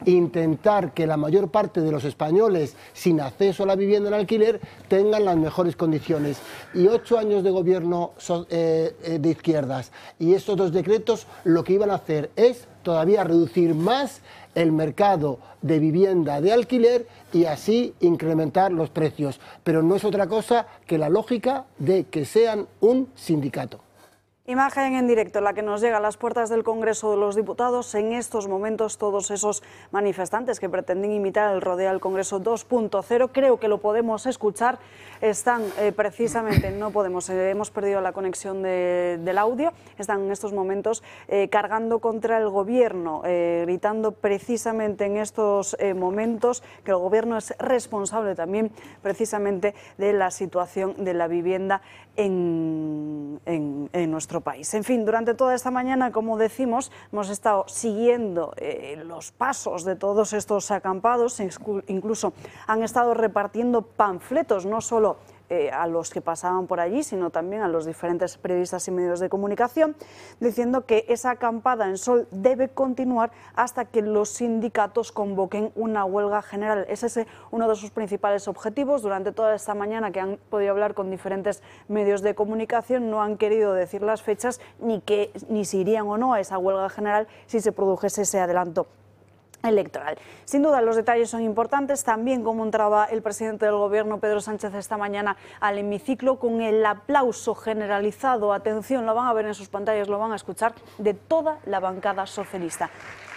intentar que la mayor parte de los españoles sin acceso a la vivienda en alquiler tengan las mejores condiciones. Y 8 años de gobierno de izquierdas y estos 2 decretos lo que iban a hacer es todavía reducir más el mercado de vivienda de alquiler y así incrementar los precios. Pero no es otra cosa que la lógica de que sean un sindicato. Imagen en directo, la que nos llega a las puertas del Congreso de los Diputados. En estos momentos todos esos manifestantes que pretenden imitar el rodeo al Congreso 2.0, creo que lo podemos escuchar, están precisamente, no podemos, hemos perdido la conexión del audio, están en estos momentos cargando contra el Gobierno, gritando precisamente en estos momentos que el Gobierno es responsable también precisamente de la situación de la vivienda en nuestro país. En fin, durante toda esta mañana, como decimos, hemos estado siguiendo los pasos de todos estos acampados, incluso han estado repartiendo panfletos, no solo a los que pasaban por allí, sino también a los diferentes periodistas y medios de comunicación, diciendo que esa acampada en Sol debe continuar hasta que los sindicatos convoquen una huelga general. Ese es uno de sus principales objetivos. Durante toda esta mañana que han podido hablar con diferentes medios de comunicación, no han querido decir las fechas ni si irían o no a esa huelga general si se produjese ese adelanto electoral. Sin duda los detalles son importantes, también cómo entraba el presidente del Gobierno, Pedro Sánchez, esta mañana al hemiciclo con el aplauso generalizado, atención, lo van a ver en sus pantallas, lo van a escuchar, de toda la bancada socialista.